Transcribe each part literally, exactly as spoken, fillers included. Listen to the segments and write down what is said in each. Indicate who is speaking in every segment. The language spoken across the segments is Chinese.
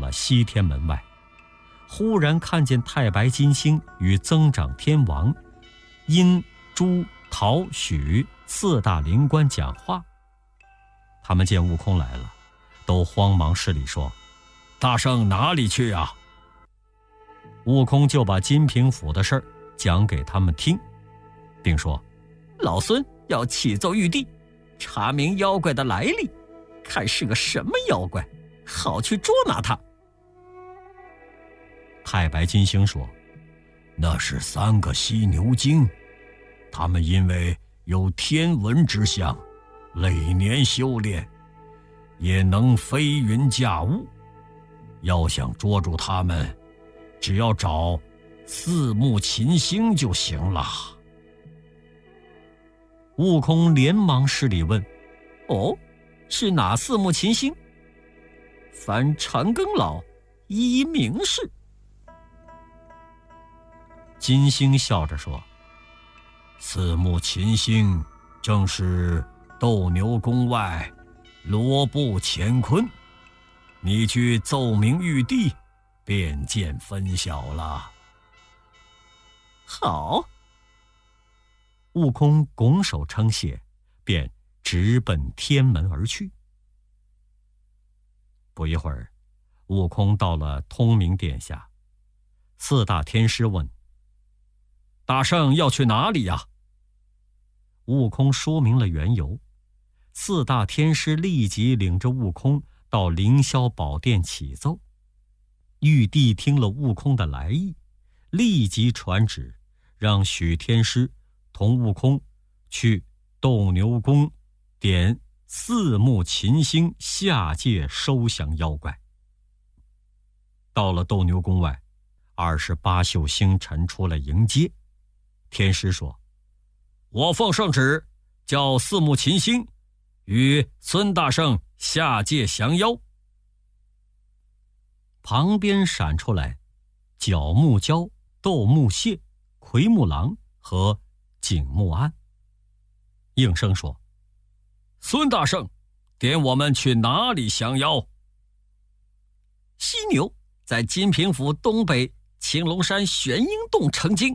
Speaker 1: 了西天门外，忽然看见太白金星与增长天王、殷、朱、陶、许四大灵官讲话。他们见悟空来了，都慌忙施礼说：“大圣哪里去啊？”悟空就把金平府的事儿讲给他们听，并说：“
Speaker 2: 老孙要启奏玉帝，查明妖怪的来历，看是个什么妖怪，好去捉拿他。”
Speaker 1: 太白金星说：“那是三个犀牛精，他们因为有天文之象，累年修炼，也能飞云驾雾。要想捉住他们，只要找四目琴星就行了。”悟空连忙施礼问：“
Speaker 2: 哦，是哪四目琴星？凡长庚老一一明示。”
Speaker 1: 金星笑着说：“四目琴星正是斗牛宫外罗布乾坤，你去奏明玉帝，便见分晓了。”
Speaker 2: 好。
Speaker 1: 悟空拱手称谢，便直奔天门而去。不一会儿，悟空到了通明殿下，四大天师问：“大圣要去哪里呀？”悟空说明了缘由，四大天师立即领着悟空到凌霄宝殿启奏。玉帝听了悟空的来意，立即传旨，让许天师同悟空去斗牛宫点四目琴星下界收降妖怪。到了斗牛宫外，二十八宿星辰出来迎接。天师说：“我奉圣旨，叫四目琴星与孙大圣下界降妖。”旁边闪出来角木蛟、斗木蟹、奎木狼和景木安，应声说：“孙大圣，点我们去哪里降妖？”
Speaker 2: 犀牛在金平府东北青龙山玄鹰洞成精。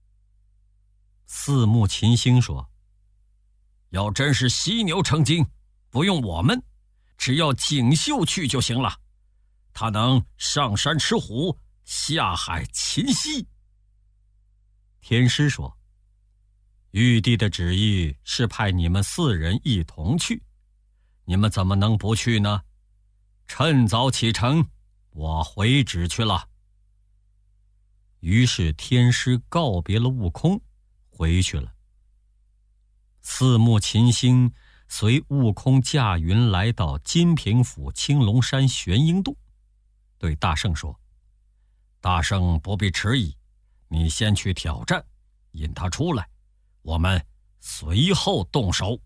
Speaker 1: 四目琴星说：“要真是犀牛成精，不用我们，只要锦绣去就行了。他能上山吃虎，下海擒犀。”天师说：“玉帝的旨意是派你们四人一同去，你们怎么能不去呢？趁早启程，我回旨去了。”于是天师告别了悟空，回去了。四目琴星随悟空驾云来到金平府青龙山玄鹰洞，对大圣说：“大圣不必迟疑，你先去挑战，引他出来，我们随后动手。”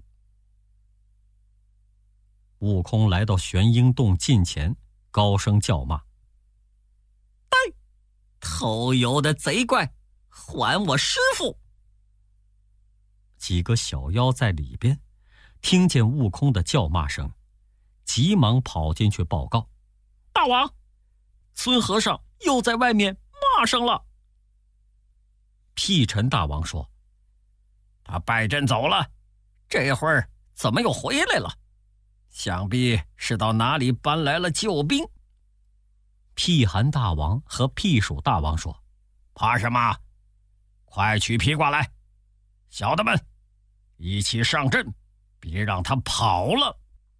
Speaker 1: 悟空来到玄鹰洞近前，高声叫骂：“
Speaker 2: 呆，偷油的贼怪，还我师父！”
Speaker 1: 几个小妖在里边听见悟空的叫骂声，急忙跑进去报告：“
Speaker 2: 大王，孙和尚又在外面骂上了。”
Speaker 1: 辟尘大王说：“
Speaker 2: 他败阵走了，这会儿怎么又回来了？想必是到哪里搬来了救兵。”
Speaker 1: 辟寒大王和辟暑大王说：“
Speaker 2: 怕什么？快取披挂来，小的们一起上阵，别让他跑了。”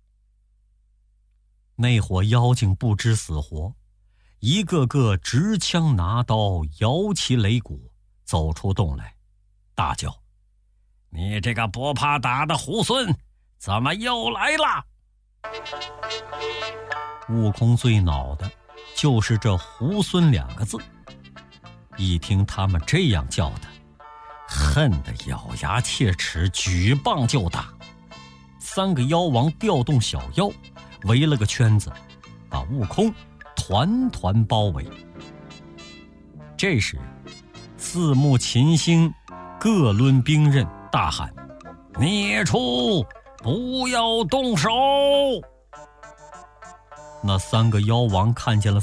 Speaker 1: 那伙妖精不知死活，一个个执枪拿刀，摇旗擂鼓，走出洞来，大叫：“
Speaker 2: 你这个不怕打的猢狲，怎么又来了？”
Speaker 1: 悟空最恼的就是这猢狲两个字，一听他们这样叫他，恨得咬牙切齿，举棒就打。三个妖王调动小妖，围了个圈子，把悟空团团包围。这时四目琴星各抡兵刃，大喊：“孽畜，不要动手！”那三个妖王看见了